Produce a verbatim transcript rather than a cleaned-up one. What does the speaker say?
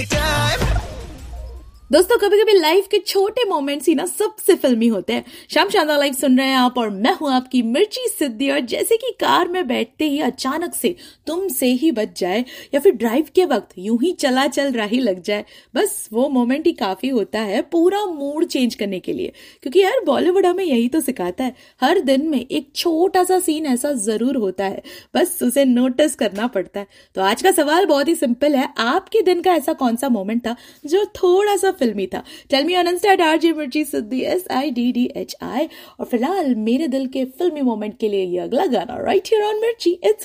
दोस्तों कभी कभी लाइफ के छोटे मोमेंट्स ही ना सबसे फिल्मी होते हैं। शाम शानदार लाइफ सुन रहे हैं आप और मैं हूं आपकी मिर्ची सिद्धि। और जैसे कि कार में बैठते ही अचानक से तुम से ही बच जाए या फिर ड्राइव के वक्त यूं ही चला चल राही लग जाए, बस वो मोमेंट ही काफी होता है पूरा मूड चेंज करने के लिए। क्योंकि यार बॉलीवुड हमें यही तो सिखाता है, हर दिन में एक छोटा सा सीन ऐसा जरूर होता है, बस उसे नोटिस करना पड़ता है। तो आज का सवाल बहुत ही सिंपल है, आपके दिन का ऐसा कौन सा मोमेंट था जो थोड़ा सा फिल्मी था? Tell me on Insta eight RJ मिर्ची सिद्धि, S I D D H I. और फिलहाल मेरे दिल के फिल्मी मोमेंट के लिए ये अगला गाना राइट हियर ऑन मिर्ची। इट्स